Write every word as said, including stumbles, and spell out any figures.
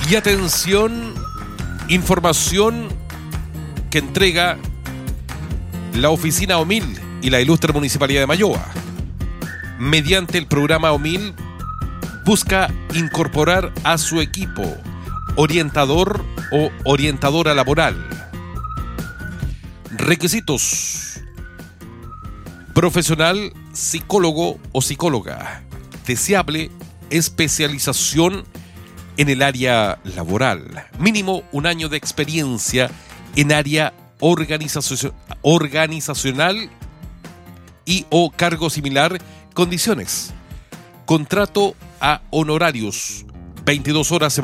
Y atención, información que entrega la oficina O M I L y la ilustre Municipalidad de Mayoa. Mediante el programa O M I L busca incorporar a su equipo orientador o orientadora laboral. Requisitos: profesional, psicólogo o psicóloga. Deseable especialización en el área laboral. Mínimo un año de experiencia en área organizacio- organizacional y o cargo similar. Condiciones: contrato a honorarios, veintidós horas